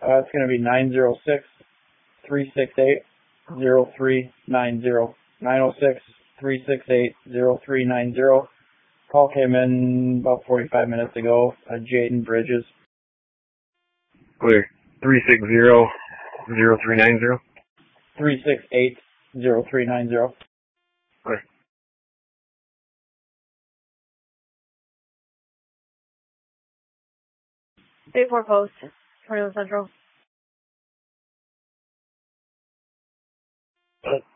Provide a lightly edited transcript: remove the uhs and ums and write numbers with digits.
It's going to be 906-368-0390. 906-368-0390. Call came in about 45 minutes ago. Jaden Bridges. Clear. 360-0390. 368-0390. Clear. State 4 Post, Tornado Central.